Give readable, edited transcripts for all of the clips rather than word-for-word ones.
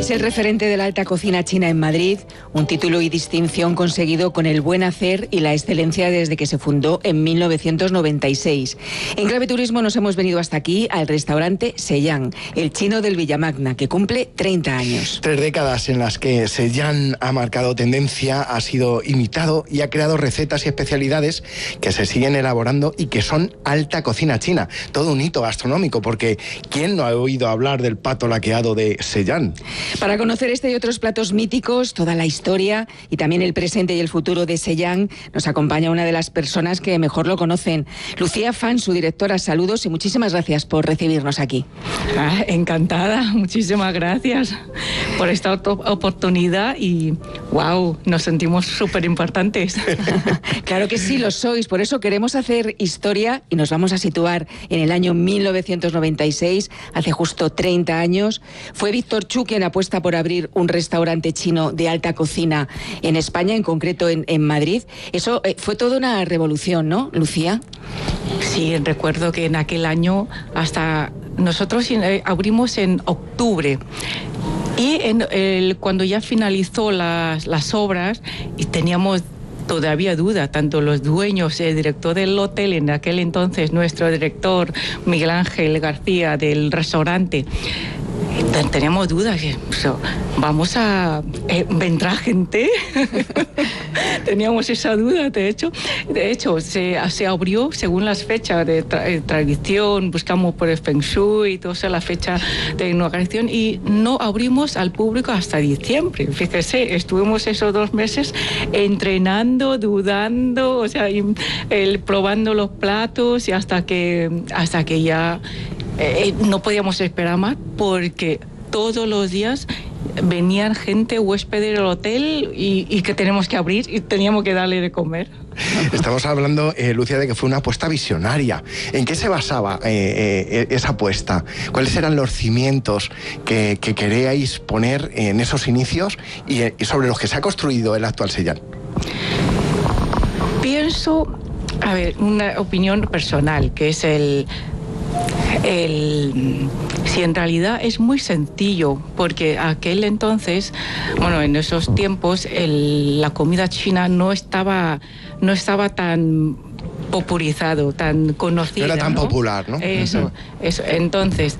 Es el referente de la alta cocina china en Madrid, un título y distinción conseguido con el buen hacer y la excelencia desde que se fundó en 1996. En Clave Turismo nos hemos venido hasta aquí, al restaurante Seyhan, el chino del Villamagna, que cumple 30 años. 3 décadas en las que Seyhan ha marcado tendencia, ha sido imitado y ha creado recetas y especialidades que se siguen elaborando y que son alta cocina china. Todo un hito gastronómico, porque ¿quién no ha oído hablar del pato laqueado de Seyhan? Para conocer este y otros platos míticos, toda la historia y también el presente y el futuro de Seyhan, nos acompaña una de las personas que mejor lo conocen. Lucía Fan, su directora. Saludos y muchísimas gracias por recibirnos aquí. Encantada, muchísimas gracias por esta oportunidad y wow, nos sentimos súper importantes. Claro que sí, lo sois, por eso queremos hacer historia y nos vamos a situar en el año 1996, hace justo 30 años. Fue Víctor Chu quien apuesta por abrir un restaurante chino de alta cocina en España, en concreto en Madrid. Eso fue toda una revolución, ¿no, Lucía? Sí, recuerdo que en aquel año hasta nosotros abrimos en octubre. Y cuando ya finalizó las obras y teníamos todavía duda, tanto los dueños, el director del hotel en aquel entonces, nuestro director Miguel Ángel García del restaurante, teníamos dudas, ¿vendrá gente? Teníamos esa duda, de hecho se abrió según las fechas de tradición, buscamos por el Feng Shui y toda esa la fecha de inauguración y no abrimos al público hasta diciembre. Fíjese, estuvimos esos 2 meses entrenando, dudando, probando los platos y hasta que ya no podíamos esperar más porque todos los días venían gente, huéspedes del hotel y que tenemos que abrir y teníamos que darle de comer. Estamos hablando, Lucía, de que fue una apuesta visionaria. ¿En qué se basaba esa apuesta? ¿Cuáles eran los cimientos que queríais poner en esos inicios y sobre los que se ha construido el actual Seyhan? Pienso, una opinión personal, que es si en realidad es muy sencillo, porque aquel entonces, en esos tiempos la comida china no estaba tan popularizado, tan conocido. No era tan popular, ¿no? Eso. Entonces,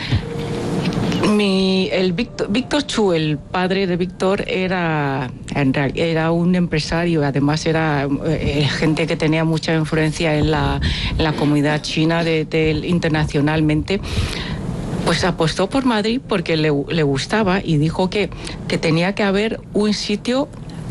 Víctor Chu, el padre de Víctor, era un empresario, además era gente que tenía mucha influencia en la comunidad china internacionalmente. Pues apostó por Madrid porque le gustaba y dijo que tenía que haber un sitio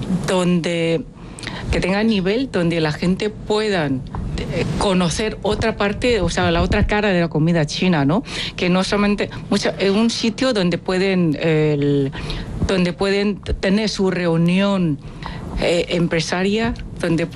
que tenga nivel, donde la gente pueda conocer otra parte, la otra cara de la comida china, ¿no? Que no solamente un sitio donde pueden tener su reunión empresaria, donde